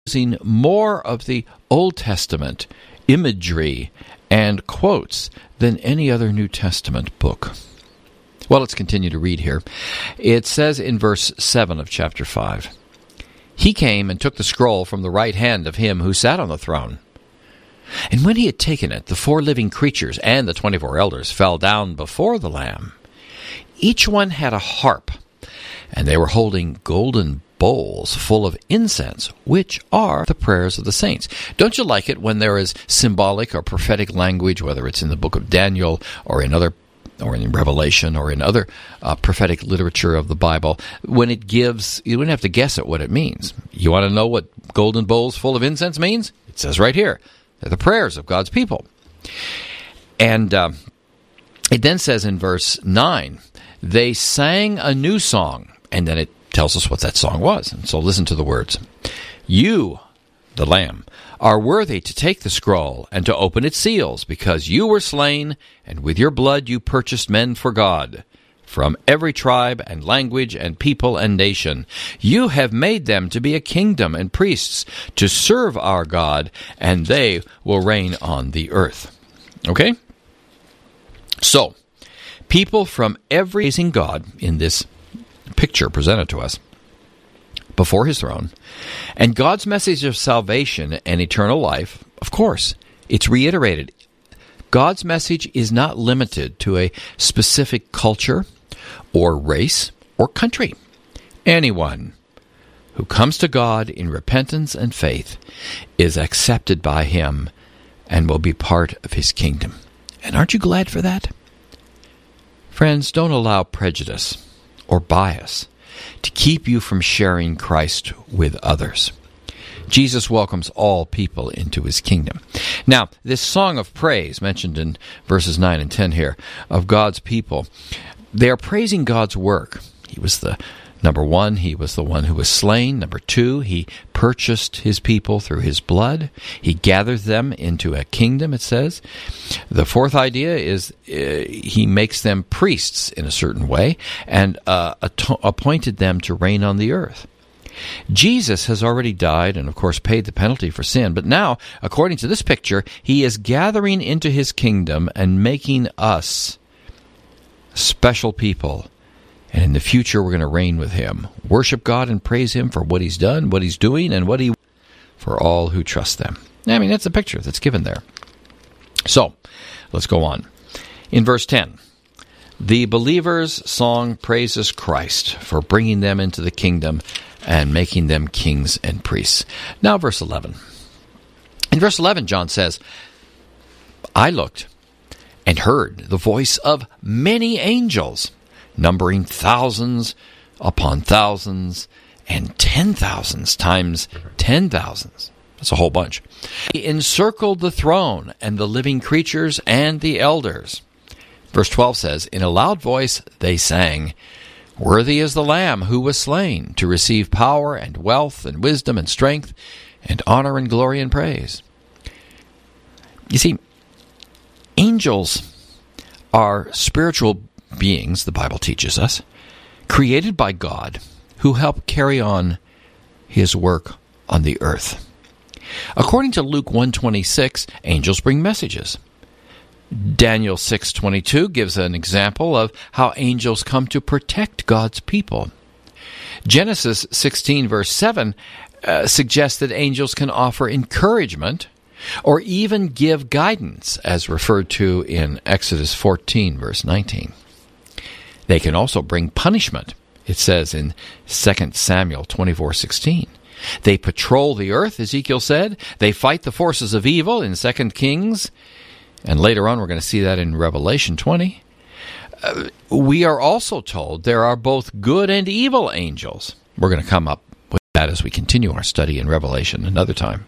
using more of the Old Testament imagery and quotes than any other New Testament book. Well, let's continue to read here. It says in verse 7 of chapter 5, "He came and took the scroll from the right hand of him who sat on the throne. And when he had taken it, the 4 living creatures and the 24 elders fell down before the Lamb. Each one had a harp, and they were holding golden bowls full of incense, which are the prayers of the saints." Don't you like it when there is symbolic or prophetic language, whether it's in the book of Daniel or in Revelation or in other prophetic literature of the Bible, when it gives, you don't have to guess at what it means. You want to know what golden bowls full of incense means? It says right here. They're the prayers of God's people. And it then says in verse 9, they sang a new song, and then it tells us what that song was. And so listen to the words. "You, the Lamb, are worthy to take the scroll and to open its seals, because you were slain, and with your blood you purchased men for God, from every tribe and language and people and nation. You have made them to be a kingdom and priests to serve our God, and they will reign on the earth." Okay? So, people from every praising God in this picture presented to us before his throne, and God's message of salvation and eternal life, of course, it's reiterated. God's message is not limited to a specific culture or race or country. Anyone who comes to God in repentance and faith is accepted by him and will be part of his kingdom. And aren't you glad for that? Friends, don't allow prejudice or bias to keep you from sharing Christ with others. Jesus welcomes all people into his kingdom. Now, this song of praise mentioned in verses 9 and 10 here of God's people, they are praising God's work. He was the number one, he was the one who was slain. Number 2, he purchased his people through his blood. He gathered them into a kingdom, it says. The 4th idea is he makes them priests in a certain way and appointed them to reign on the earth. Jesus has already died and, of course, paid the penalty for sin. But now, according to this picture, he is gathering into his kingdom and making us special people. And in the future, we're going to reign with him. Worship God and praise him for what he's done, what he's doing, and what he for all who trust them. I mean, that's the picture that's given there. So, let's go on. In verse 10, the believers' song praises Christ for bringing them into the kingdom and making them kings and priests. Now, verse 11. In verse 11, John says, "I looked and heard the voice of many angels, numbering thousands upon thousands and 10,000s times 10,000s. That's a whole bunch. He encircled the throne and the living creatures and the elders." Verse 12 says, "In a loud voice they sang, 'Worthy is the Lamb who was slain to receive power and wealth and wisdom and strength and honor and glory and praise.'" You see, angels are spiritual beings, the Bible teaches us, created by God, who help carry on his work on the earth. According to Luke 1:26, angels bring messages. Daniel 6:22 gives an example of how angels come to protect God's people. Genesis 16 verse 7 suggests that angels can offer encouragement or even give guidance, as referred to in Exodus 14 verse 19. They can also bring punishment. It says in 2 Samuel 24:16. They patrol the earth, Ezekiel said. They fight the forces of evil in 2 Kings. And later on, we're going to see that in Revelation 20. We are also told there are both good and evil angels. We're going to come up with that as we continue our study in Revelation another time.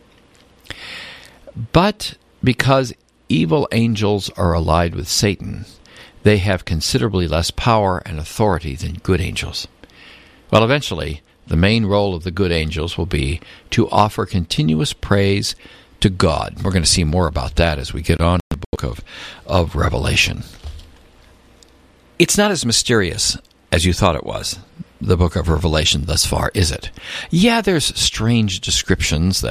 But because evil angels are allied with Satan, they have considerably less power and authority than good angels. Well, eventually, the main role of the good angels will be to offer continuous praise to God. We're going to see more about that as we get on in the book of Revelation. It's not as mysterious as you thought it was. the book of Revelation thus far, is it? Yeah, there's strange descriptions